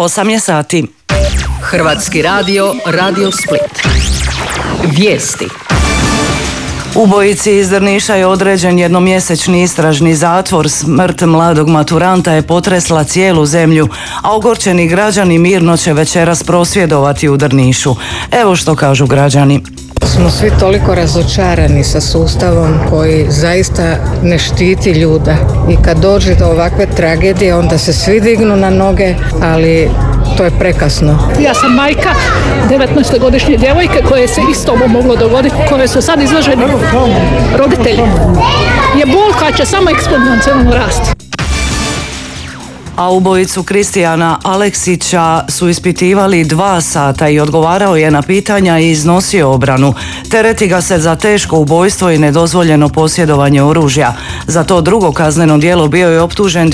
8 je sati. Hrvatski radio, Radio Split. Vijesti. Ubojici iz Drniša je određen jednomjesečni istražni zatvor. Smrt mladog maturanta je potresla cijelu zemlju, a ogorčeni građani mirno će večeras prosvjedovati u Drnišu. Evo što kažu građani. Smo svi toliko razočarani sa sustavom koji zaista ne štiti ljude. I kad dođe do ovakve tragedije, onda se svi dignu na noge, ali to je prekasno. Ja sam majka 19-godišnje djevojke koje se isto ovo moglo dogoditi, koje su sad izloženi roditelji. Je bol koja će samo eksponencijalno rasti. A ubojicu Kristijana Aleksića su ispitivali 2 sata i odgovarao je na pitanja i iznosio obranu. Tereti ga se za teško ubojstvo i nedozvoljeno posjedovanje oružja. Za to drugo kazneno djelo bio je optužen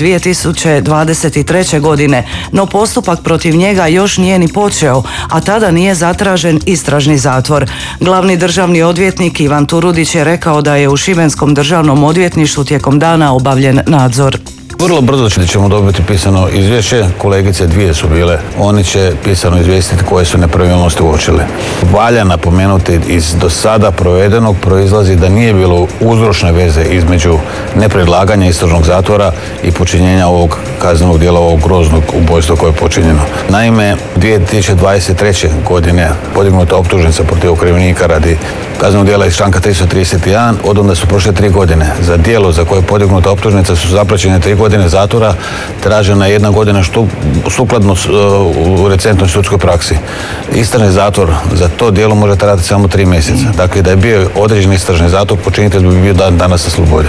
2023. godine, no postupak protiv njega još nije ni počeo, a tada nije zatražen istražni zatvor. Glavni državni odvjetnik Ivan Turudić je rekao da je u Šibenskom državnom odvjetništvu tijekom dana obavljen nadzor. Vrlo brzo ćemo dobiti pisano izvješće, kolegice 2 su bile, oni će pisano izvijestiti koje su nepravilnosti uočile. Valja napomenuti, iz do sada provedenog proizlazi da nije bilo uzročne veze između nepredlaganja istražnog zatvora i počinjenja ovog kaznenog djela, ovog groznog ubojstva koje je počinjeno. Naime, 2023. godine podignuta optužnica protiv okrivljenika radi kaznenog djela iz članka 331, od onda su prošle 3 godine. Za djelo za koje je podignuta optužnica su zapraćene 3 godine zatvora, tražena 1 godina sukladno u recentnoj sudskoj praksi. Istražni zatvor za to djelo može trajati samo 3 mjeseca. Dakle, da je bio određen istražni zatvor, počinitelj bi bio danas na slobodi.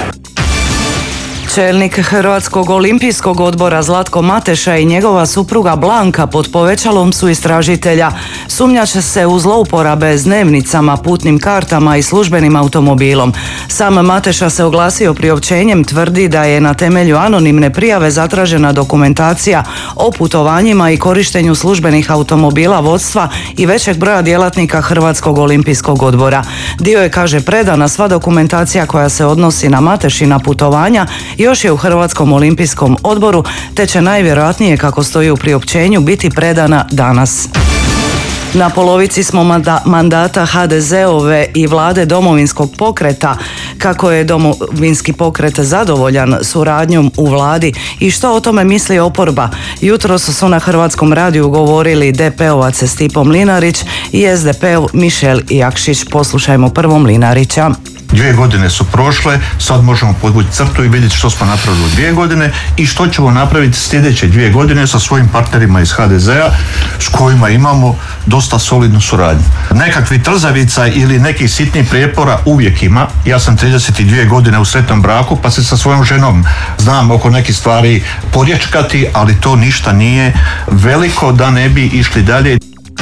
Čelnik Hrvatskog olimpijskog odbora Zlatko Mateša i njegova supruga Blanka pod povećalom su istražitelja. Sumnja će se u zlouporabe s dnevnicama, putnim kartama i službenim automobilom. Sam Mateša se oglasio priopćenjem, tvrdi da je na temelju anonimne prijave zatražena dokumentacija o putovanjima i korištenju službenih automobila vodstva i većeg broja djelatnika Hrvatskog olimpijskog odbora. Dio je, kaže, predana sva dokumentacija koja se odnosi na Matešina putovanja još je u Hrvatskom olimpijskom odboru, te će najvjerojatnije, kako stoji u priopćenju, biti predana danas. Na polovici smo mandata HDZ-ove i vlade Domovinskog pokreta. Kako je Domovinski pokret zadovoljan suradnjom u vladi i što o tome misli oporba? Jutros su na Hrvatskom radiju govorili DP-ovac Stipo Mlinarić i SDP-ov Mišel Jakšić. Poslušajmo prvo Mlinarića. 2 godine su prošle, sad možemo podvući crtu i vidjeti što smo napravili u 2 godine i što ćemo napraviti sljedeće 2 godine sa svojim partnerima iz HDZ-a s kojima imamo dosta solidnu suradnju. Nekakvi trzavica ili nekih sitnih prijepora uvijek ima. Ja sam 32 godine u sretnom braku, pa se sa svojom ženom znam oko nekih stvari porječkati, ali to ništa nije veliko da ne bi išli dalje.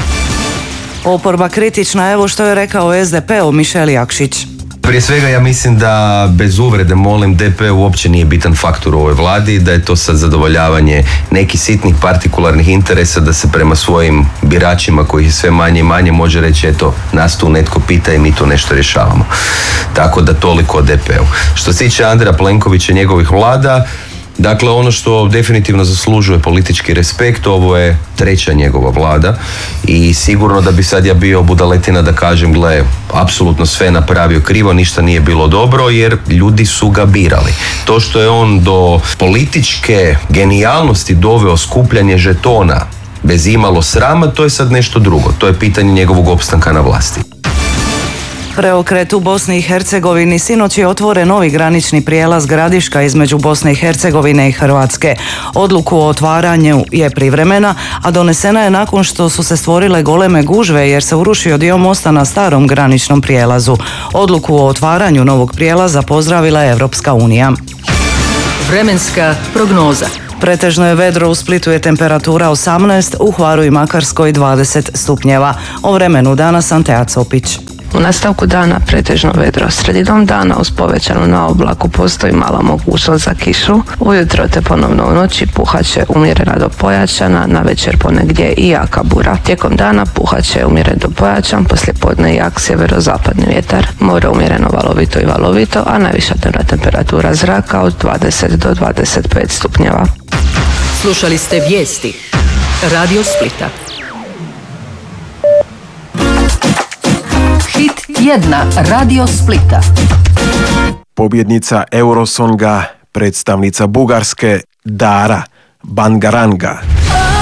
Oporba kritična, evo što je rekao SDP-ov Mišel Jakšić. Prije svega ja mislim da, bez uvrede molim, DP uopće nije bitan faktor u ovoj vladi, da je to sad zadovoljavanje nekih sitnih partikularnih interesa, da se prema svojim biračima, kojih je sve manje i manje, može reći eto, nas tu netko pita i mi tu nešto rješavamo. Tako da toliko o DP-u. Što se tiče Andreja Plenkovića i njegovih vlada, dakle, ono što definitivno zaslužuje politički respekt, ovo je 3. njegova vlada i sigurno da bi sad ja bio budaletina da kažem, gle, apsolutno sve napravio krivo, ništa nije bilo dobro, jer ljudi su ga birali. To što je on do političke genijalnosti doveo skupljanje žetona bez imalo srama, to je sad nešto drugo. To je pitanje njegovog opstanka na vlasti. Preokret u Bosni i Hercegovini. Sinoć je otvoren novi granični prijelaz Gradiška između Bosne i Hercegovine i Hrvatske. Odluku o otvaranju je privremena, a donesena je nakon što su se stvorile goleme gužve jer se urušio dio mosta na starom graničnom prijelazu. Odluku o otvaranju novog prijelaza pozdravila je Europska unija. Vremenska prognoza. Pretežno je vedro, u Splitu je temperatura 18, u Hvaru i Makarskoj 20 stupnjeva. O vremenu danas Antea Copić. U nastavku dana pretežno vedro. Sredinom dana uz povećanu na oblaku postoji mala mogućnost za kišu. Ujutro te ponovno u noći puhaće umjerena do pojačana, na večer ponegdje i jaka bura. Tijekom dana puhaće umjeren do pojačan, poslijepodne jak sjeverozapadni vjetar. More umjereno valovito i valovito, a najviša dnevna temperatura zraka od 20 do 25 stupnjeva. Slušali ste vijesti. Radio Splita. Hit tjedna Radio Splita. Pobjednica Eurosonga, predstavnica Bugarske Dara Bangaranga.